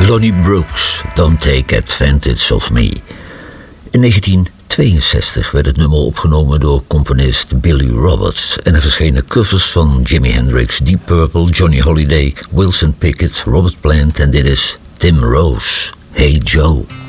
Lonnie Brooks, Don't Take Advantage of Me. In 1962 werd het nummer opgenomen door componist Billy Roberts en er verschenen covers van Jimi Hendrix, Deep Purple, Johnny Holiday, Wilson Pickett, Robert Plant en dit is Tim Rose, Hey Joe.